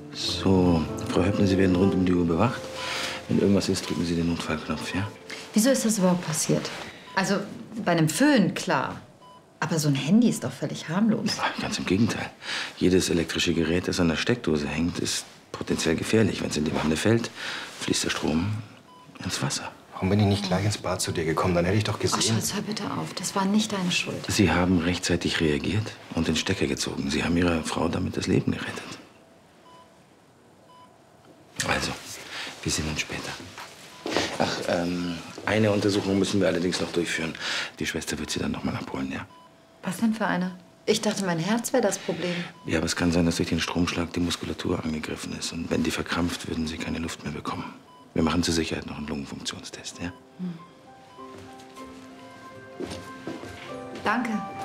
So, Frau Höppner, Sie werden rund um die Uhr bewacht. Wenn irgendwas ist, drücken Sie den Notfallknopf, ja? Wieso ist das überhaupt passiert? Also, bei einem Föhn, klar. Aber so ein Handy ist doch völlig harmlos. Ja, ganz im Gegenteil. Jedes elektrische Gerät, das an der Steckdose hängt, ist potenziell gefährlich. Wenn es in die Wanne fällt, fließt der Strom ins Wasser. Warum bin ich nicht gleich ins Bad zu dir gekommen? Dann hätte ich doch Oh, gesehen... Schatz, hör bitte auf. Das war nicht deine Schuld. Sie haben rechtzeitig reagiert und den Stecker gezogen. Sie haben Ihrer Frau damit das Leben gerettet. Also, wir sehen uns später. Ach, eine Untersuchung müssen wir allerdings noch durchführen. Die Schwester wird Sie dann noch mal abholen, ja? Was denn für eine? Ich dachte, mein Herz wäre das Problem. Ja, aber es kann sein, dass durch den Stromschlag die Muskulatur angegriffen ist. Und wenn die verkrampft, würden Sie keine Luft mehr bekommen. Wir machen zur Sicherheit noch einen Lungenfunktionstest, ja? Danke.